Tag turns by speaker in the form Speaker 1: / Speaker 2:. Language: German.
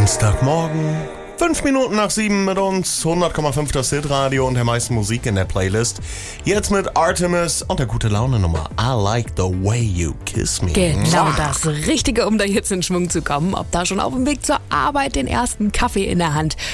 Speaker 1: Dienstagmorgen, 5 Minuten nach 7 mit uns, 100,5 das Hitradio und der meisten Musik in der Playlist. Jetzt mit Artemis und der gute Laune Nummer I Like the Way You Kiss Me.
Speaker 2: Genau das Richtige, um da jetzt in Schwung zu kommen. Ob da schon auf dem Weg zur Arbeit, den ersten Kaffee in der Hand